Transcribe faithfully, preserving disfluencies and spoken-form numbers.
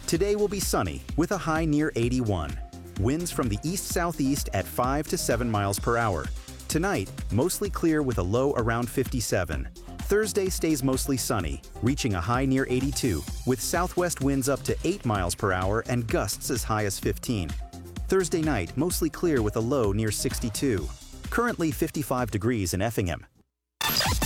Today will be sunny with a high near eighty-one. Winds from the east-southeast at five to seven miles per hour. Tonight, mostly clear with a low around fifty-seven. Thursday stays mostly sunny, reaching a high near eighty-two, with southwest winds up to eight miles per hour and gusts as high as fifteen. Thursday night, mostly clear with a low near sixty-two. Currently fifty-five degrees in Effingham.